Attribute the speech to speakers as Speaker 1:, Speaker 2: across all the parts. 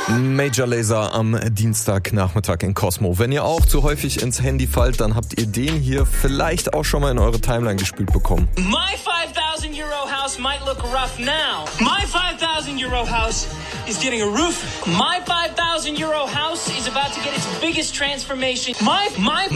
Speaker 1: Major Lazer am Dienstagnachmittag in Cosmo. Wenn ihr auch zu häufig ins Handy fallt, dann habt ihr den hier vielleicht auch schon mal in eure Timeline gespielt bekommen.
Speaker 2: My 5,000 euro house might look rough now. My 5,000 euro house is getting a roof. My 5,000 euro house is about to get its biggest transformation. My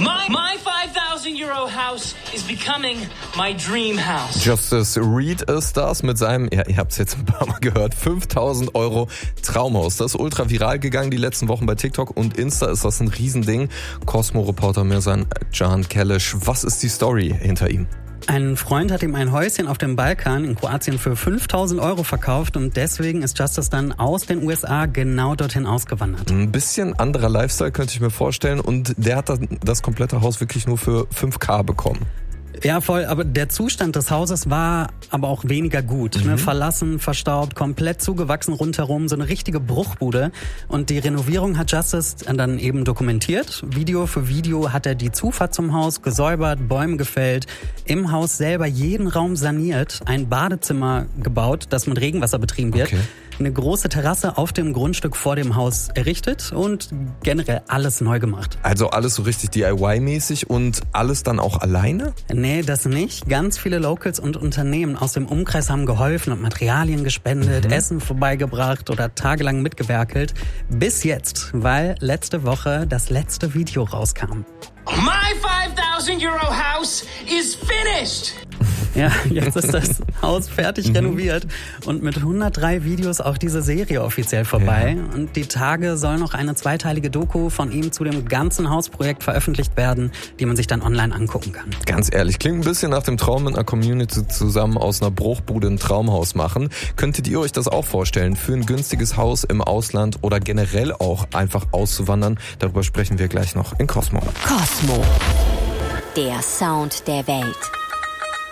Speaker 2: 5,000 euro house is becoming my dream house.
Speaker 1: Justice Reed ist das mit seinem, ja, ihr habt es jetzt ein paar Mal gehört, 5.000 Euro Traumhaus. Das ist ultra viral gegangen die letzten Wochen bei TikTok und Insta ist das ein Riesending. Cosmo-Reporter Mirsan Can Keleş, was ist die Story hinter ihm?
Speaker 3: Ein Freund hat ihm ein Häuschen auf dem Balkan in Kroatien für 5.000 Euro verkauft und deswegen ist Justice dann aus den USA genau dorthin ausgewandert.
Speaker 1: Ein bisschen anderer Lifestyle könnte ich mir vorstellen und der hat das komplette Haus wirklich nur für 5.000 bekommen.
Speaker 3: Ja, voll, aber der Zustand des Hauses war aber auch weniger gut. Verlassen, verstaubt, komplett zugewachsen rundherum, so eine richtige Bruchbude. Und die Renovierung hat Justice dann eben dokumentiert. Video für Video hat er die Zufahrt zum Haus gesäubert, Bäume gefällt, im Haus selber jeden Raum saniert, ein Badezimmer gebaut, das mit Regenwasser betrieben wird. Okay. Eine große Terrasse auf dem Grundstück vor dem Haus errichtet und generell alles neu gemacht.
Speaker 1: Also alles so richtig DIY-mäßig und alles dann auch alleine?
Speaker 3: Nee, das nicht. Ganz viele Locals und Unternehmen aus dem Umkreis haben geholfen und Materialien gespendet, Essen vorbeigebracht oder tagelang mitgewerkelt. Bis jetzt, weil letzte Woche das letzte Video rauskam.
Speaker 2: My 5,000 euro house is finished!
Speaker 3: Ja, jetzt ist das Haus fertig renoviert und mit 103 Videos auch diese Serie offiziell vorbei. Ja. Und die Tage soll noch eine zweiteilige Doku von ihm zu dem ganzen Hausprojekt veröffentlicht werden, die man sich dann online angucken kann.
Speaker 1: Ganz ehrlich, klingt ein bisschen nach dem Traum, mit einer Community zusammen aus einer Bruchbude ein Traumhaus machen. Könntet ihr euch das auch vorstellen, für ein günstiges Haus im Ausland oder generell auch einfach auszuwandern? Darüber sprechen wir gleich noch in Cosmo.
Speaker 4: Cosmo, der Sound der Welt.